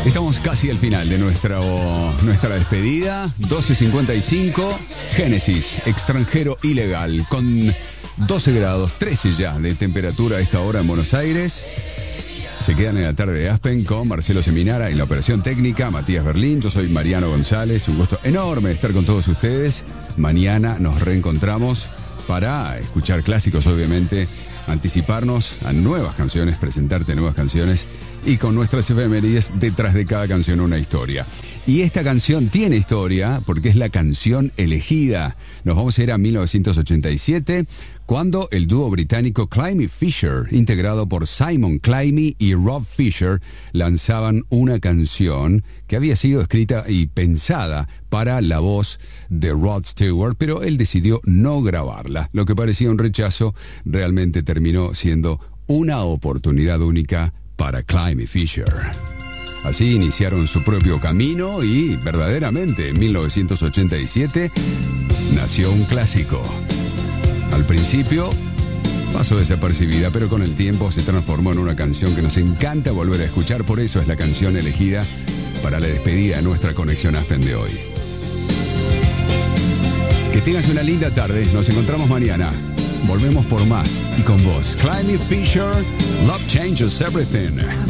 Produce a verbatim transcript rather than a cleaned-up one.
Estamos casi al final de nuestra, nuestra despedida. doce cincuenta y cinco, Génesis, extranjero ilegal, con doce grados, trece ya de temperatura a esta hora en Buenos Aires. Se quedan en la tarde de Aspen con Marcelo Seminara en la operación técnica, Matías Berlín. Yo soy Mariano González. Un gusto enorme estar con todos ustedes. Mañana nos reencontramos para escuchar clásicos, obviamente, anticiparnos a nuevas canciones, presentarte nuevas canciones y con nuestras efemérides, detrás de cada canción una historia. Y esta canción tiene historia porque es la canción elegida. Nos vamos a ir a mil novecientos ochenta y siete, cuando el dúo británico Climie Fisher, integrado por Simon Climie y Rob Fisher, lanzaban una canción que había sido escrita y pensada para la voz de Rod Stewart, pero él decidió no grabarla. Lo que parecía un rechazo realmente terminó siendo una oportunidad única para Climie Fisher. Así iniciaron su propio camino y verdaderamente en mil novecientos ochenta y siete nació un clásico. Al principio pasó desapercibida, pero con el tiempo se transformó en una canción que nos encanta volver a escuchar. Por eso es la canción elegida para la despedida de nuestra conexión Aspen de hoy. Que tengas una linda tarde. Nos encontramos mañana. Volvemos por más y con vos. Climie Fisher, Love Changes Everything.